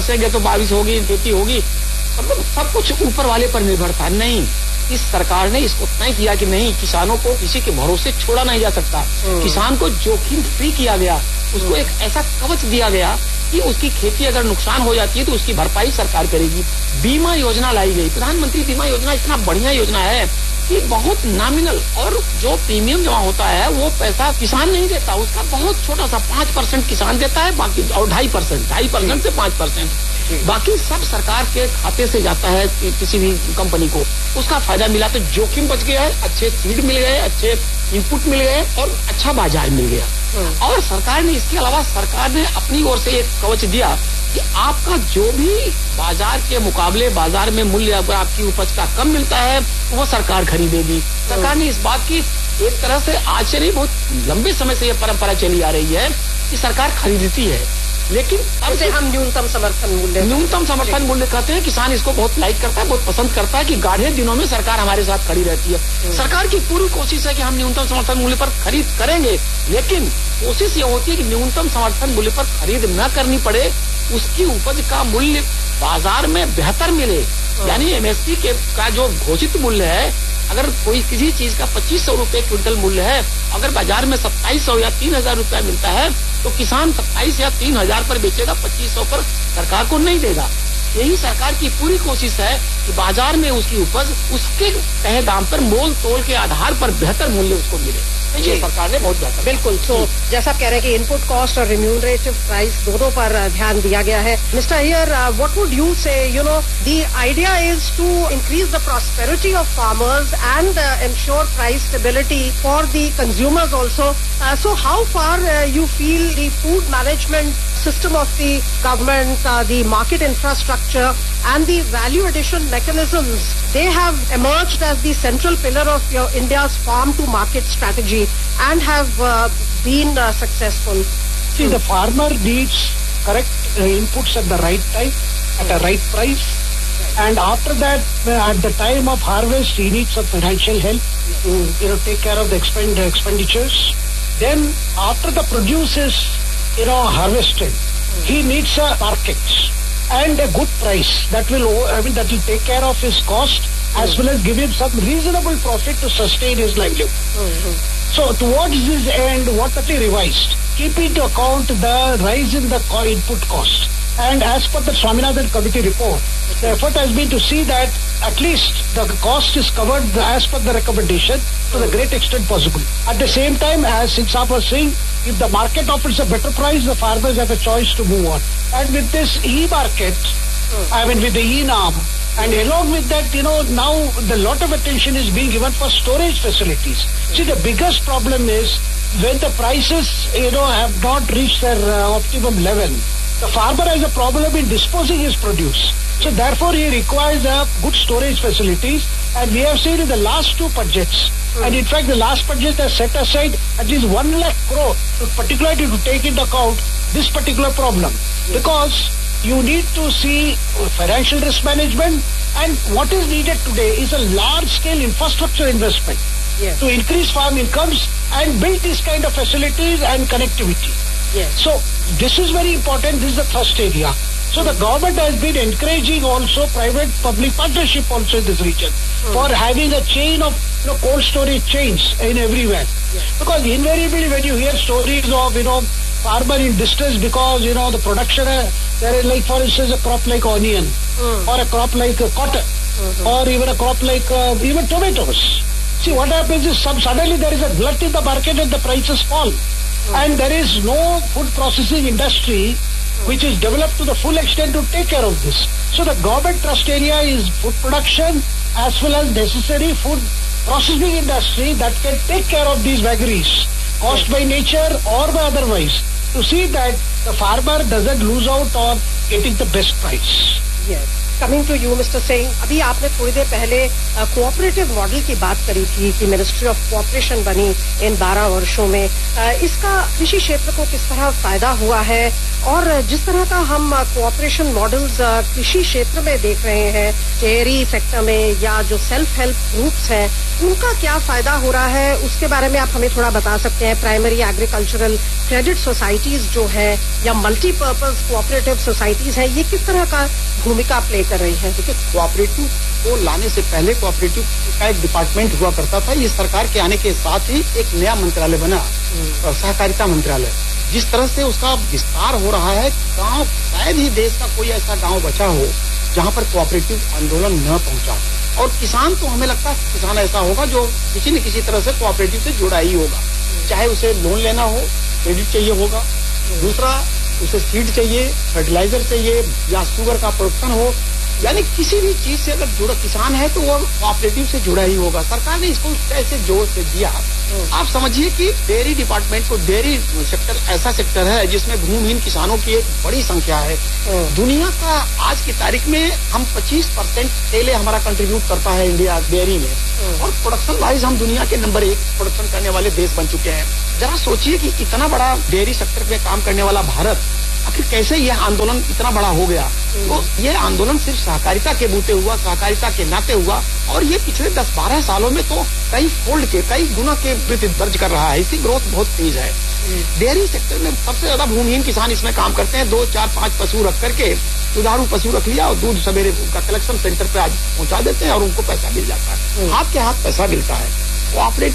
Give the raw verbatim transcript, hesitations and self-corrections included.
से तो बारिश होगी, खेती होगी, मतलब सब कुछ ऊपर वाले पर निर्भर था। नहीं, इस सरकार ने इसको तय किया कि नहीं, किसानों को किसी के भरोसे छोड़ा नहीं जा सकता। किसान को जोखिम फ्री किया गया, उसको एक ऐसा कवच दिया गया कि उसकी खेती अगर नुकसान हो जाती है तो उसकी भरपाई सरकार करेगी। बीमा योजना लाई गई, प्रधानमंत्री बीमा योजना इतना बढ़िया योजना है कि बहुत नॉमिनल, और जो प्रीमियम जमा होता है वो पैसा किसान नहीं देता, उसका बहुत छोटा सा पांच परसेंट किसान देता है, बाकी और ढाई परसेंट ढाई परसेंट से पांच परसेंट बाकी सब सरकार के खाते से जाता है किसी भी कंपनी को। उसका फायदा मिला तो जोखिम बच गया है, अच्छे सीड मिल गए, अच्छे इनपुट मिल गए और अच्छा बाजार मिल गया। और सरकार ने इसके अलावा सरकार ने अपनी ओर से एक कवच दिया कि आपका जो भी बाजार के मुकाबले बाजार में मूल्य अगर आपकी उपज का कम मिलता है वो सरकार खरीदेगी। सरकार ने इस बात की एक तरह से आज से नहीं, बहुत लंबे समय से ये परंपरा चली आ रही है कि सरकार खरीदती है, लेकिन अब से हम न्यूनतम समर्थन मूल्य न्यूनतम समर्थन मूल्य कहते हैं। किसान इसको बहुत लाइक करता है, बहुत पसंद करता है कि गाढ़े दिनों में सरकार हमारे साथ खड़ी रहती है। सरकार की पूरी कोशिश है कि हम न्यूनतम समर्थन मूल्य पर खरीद करेंगे, लेकिन कोशिश ये होती है कि न्यूनतम समर्थन मूल्य पर खरीद न करनी पड़े, उसकी उपज का मूल्य बाजार में बेहतर मिले। यानी एमएसपी के का जो घोषित मूल्य है, अगर कोई किसी चीज का पच्चीस सौ रूपये क्विंटल मूल्य है, अगर बाजार में सत्ताईस सौ या तीन हजार रूपया मिलता है तो किसान सत्ताईस या तीन हजार पर बेचेगा, पच्चीस सौ पर सरकार को नहीं देगा। यही सरकार की पूरी कोशिश है कि बाजार में उसकी उपज उसके तय दाम पर मोल तोल के आधार पर बेहतर मूल्य उसको मिले। ये सरकार ने बहुत बेहतर बिल्कुल। तो जैसा आप कह रहे हैं कि इनपुट कॉस्ट और रिम्यूनरेटिव प्राइस दोनों पर ध्यान दिया गया है। Mister here, what would you से, you know, the idea is to increase the prosperity of farmers and ensure price stability for the consumers also. So how far you feel the food management system of the government, uh, the market infrastructure and the value addition mechanisms, they have emerged as the central pillar of your India's farm to market strategy and have uh, been uh, successful. See, the farmer needs correct uh, inputs at the right time, at the right price, and after that, uh, at the time of harvest, he needs some financial help to, you know, take care of the expend expenditures. Then, after the produce is you know, harvested, he needs a market and a good price that will, I mean, that will take care of his cost as well as give him some reasonable profit to sustain his livelihood. Mm-hmm. So, towards this end, what that he revised, keep into account the rise in the input cost. And as per the Swaminathan Committee report, the effort has been to see that at least the cost is covered as per the recommendation to the great extent possible. At the same time, as Singsap was saying, if the market offers a better price, the farmers have a choice to move on. And with this e-market, I mean with the e-NAM, and along with that, you know, now the lot of attention is being given for storage facilities. See, the biggest problem is when the prices, you know, have not reached their uh, optimum level, the farmer has a problem in disposing his produce. So therefore, he requires a good storage facilities, and we have seen in the last two budgets, mm. and in fact, the last budget has set aside at least one lakh crore, to particularly to take into account this particular problem, yes. Because you need to see financial risk management, and what is needed today is a large-scale infrastructure investment, yes. to increase farm incomes and build these kind of facilities and connectivity. Yes. So this is very important. This is the first area. So the government has been encouraging also private-public partnership also in this region mm. for having a chain of, you know, cold storage chains in everywhere. Yes. Because invariably when you hear stories of, you know, farmer in distress because, you know, the production, uh, there is like, for instance, a crop like onion mm. or a crop like uh, cotton mm-hmm. or even a crop like uh, even tomatoes. See, what happens is some suddenly there is a glut in the market and the prices fall. Mm. And there is no food processing industry which is developed to the full extent to take care of this. So the government trust area is food production as well as necessary food processing industry that can take care of these vagaries, caused yes. by nature or by otherwise, to see that the farmer doesn't lose out on getting the best price. Yes. Coming to you mister Singh, अभी आपने थोड़ी देर पहले cooperative model की बात करी थी कि ministry of cooperation बनी इन बारह वर्षों में. uh, इसका कृषि क्षेत्र को किस तरह फायदा हुआ है और जिस तरह का हम कोऑपरेशन मॉडल्स कृषि क्षेत्र में देख रहे हैं, डेयरी सेक्टर में या जो सेल्फ हेल्प ग्रुप्स हैं, उनका क्या फायदा हो रहा है, उसके बारे में आप हमें थोड़ा बता सकते हैं. प्राइमरी एग्रीकल्चरल क्रेडिट सोसाइटीज जो है या मल्टीपर्पज कोऑपरेटिव सोसाइटीज है, ये किस तरह का भूमिका प्ले कर रही है? देखिए, कोऑपरेटिव को लाने से पहले कोऑपरेटिव का एक डिपार्टमेंट हुआ करता था. ये सरकार के आने के साथ ही एक नया मंत्रालय बना, सहकारिता मंत्रालय. जिस तरह से उसका विस्तार हो रहा है, गांव, शायद ही देश का कोई ऐसा गांव बचा हो जहां पर कोऑपरेटिव आंदोलन न पहुंचा. और किसान तो हमें लगता है किसान ऐसा होगा जो किसी न किसी तरह से कोऑपरेटिव से जुड़ा ही होगा. चाहे उसे लोन लेना हो, क्रेडिट चाहिए होगा, दूसरा उसे सीड चाहिए, फर्टिलाइजर चाहिए, या शुगर का प्रोडक्शन हो, यानी किसी भी चीज से अगर जुड़ा किसान है तो वो कोऑपरेटिव से जुड़ा ही होगा. सरकार ने इसको कैसे जोर से दिया. आप समझिए कि डेयरी डिपार्टमेंट को, डेयरी सेक्टर ऐसा सेक्टर है जिसमें भूमिहीन किसानों की एक बड़ी संख्या है. दुनिया का आज की तारीख में हम पच्चीस परसेंट तेले हमारा कंट्रीब्यूट करता है इंडिया डेयरी में, और प्रोडक्शन वाइज हम दुनिया के नंबर एक प्रोडक्शन करने वाले देश बन चुके हैं. जरा सोचिए कि इतना बड़ा डेयरी सेक्टर में काम करने वाला भारत आखिर कैसे यह आंदोलन इतना बड़ा हो गया. तो ये आंदोलन सिर्फ सहकारिता के बूते हुआ, सहकारिता के नाते हुआ, और ये पिछले दस बारह सालों में तो कई फोल्ड के, कई गुना के वृद्धि दर्ज कर रहा है. इसकी ग्रोथ बहुत तेज है. डेयरी सेक्टर में सबसे ज्यादा भूमिहीन किसान इसमें काम करते हैं. दो चार पांच पशु रख करके, दुधारू पशु रख लिया और दूध सवेरे उनका कलेक्शन सेंटर पे आज पहुंचा देते हैं और उनको पैसा मिल जाता है. हाथ के हाथ पैसा मिलता है. कोऑपरेटिव